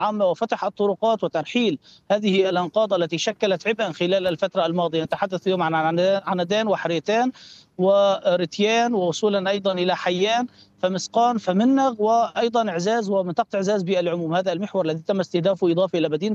عامة وفتح الطرقات وترحيل هذه الأنقاض التي شكلت عبئا خلال الفترة الماضية. نتحدث اليوم عن عنادان وحريتان ورتيان، ووصولا أيضا إلى حيان فمسقان فمنغ، وأيضا إعزاز ومنطقة إعزاز بالعموم. هذا المحور الذي تم استهدافه إضافة إلى مدينة